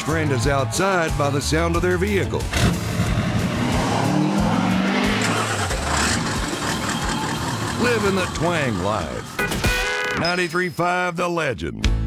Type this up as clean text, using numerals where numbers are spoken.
friend is outside by the sound of their vehicle. Living the twang life. 93.5 The Legend.